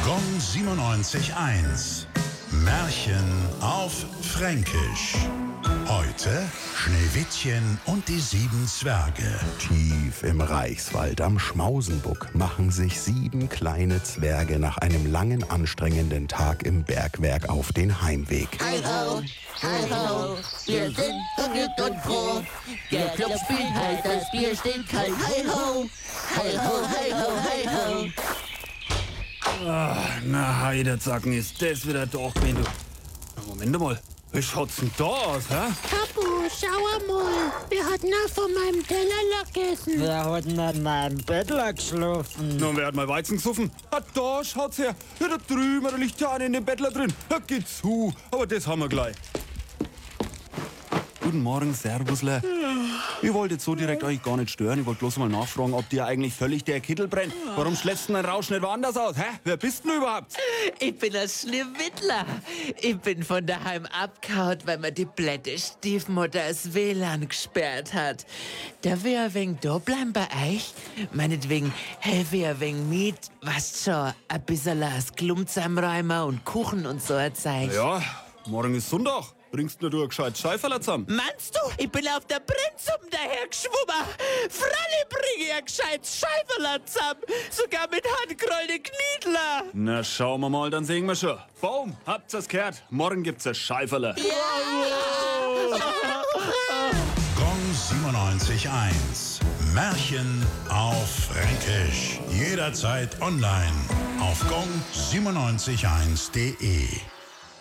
Gong 97.1. Märchen auf Fränkisch. Heute Schneewittchen und die 7 Zwerge. Tief im Reichswald am Schmausenbuck machen sich 7 kleine Zwerge nach einem langen, anstrengenden Tag im Bergwerk auf den Heimweg. Hi ho, wir sind vergnügt und froh. Der Club spielt heiß, das Bier steht kalt. Hi ho, hi ho, hi ho, hi ho. Na, Heidezacken, ist das wieder doch, wenn du... Moment mal, wie schaut's denn da aus, hä? Papu, schau mal, wir hatten auch von meinem Teller gegessen. Wir hatten an meinem Bettler geschlafen. Na, wer hat mal Weizen gesoffen? Ah, da schaut's her. Ja, da drüben, da liegt ja einer in dem Bettler drin. Ja, geht zu, aber das haben wir gleich. Guten Morgen, Servusle. Ich wollte jetzt so direkt euch gar nicht stören. Ich wollte bloß mal nachfragen, ob dir eigentlich völlig der Kittel brennt. Warum schlägst du den Rausch nicht woanders aus? Hä? Wer bist denn überhaupt? Ich bin ein Schneewittler. Ich bin von daheim abgehauen, weil mir die blöde Stiefmutter das WLAN gesperrt hat. Darf ich ein wenig da bleiben bei euch? Meinetwegen helfe ich ein wenig mit. Weißt schon, ein bisschen das Klump zusammenräumen und Kuchen und so ein Zeug. Ja, morgen ist Sonntag. Bringst nur du ein gescheites Scheiferl zusammen? Meinst du, ich bin auf der Bremsum dahergeschwommen? Fralle bringe ich ein gescheites Scheiferl zusammen. Sogar mit handgerollten Kniedler. Na, schauen wir mal, dann sehen wir schon. Boom, habt's das gehört? Morgen gibt's ein Scheiferl. Gong 97.1. Märchen auf Fränkisch. Jederzeit online auf gong971.de.